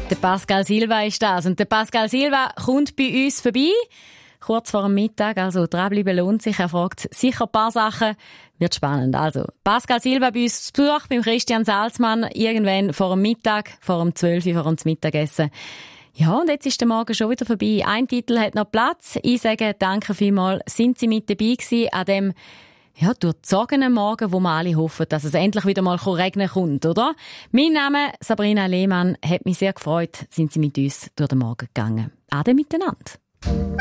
Der Pascal Silva ist das. Und der Pascal Silva kommt bei uns vorbei. Kurz vor dem Mittag, also dranbleiben lohnt sich. Er fragt sicher ein paar Sachen. Wird spannend. Also, Pascal Silva bei uns zu Besuch, beim Christian Salzmann, irgendwann vor dem Mittag, vor dem 12 Uhr, vor dem Mittagessen. Ja, und jetzt ist der Morgen schon wieder vorbei. Ein Titel hat noch Platz. Ich sage danke vielmals, sind Sie mit dabei gewesen an dem durchzogenen Morgen, wo wir alle hoffen, dass es endlich wieder mal regnen kommt, oder? Mein Name Sabrina Lehmann, hat mich sehr gefreut, sind Sie mit uns durch den Morgen gegangen. Ade miteinander.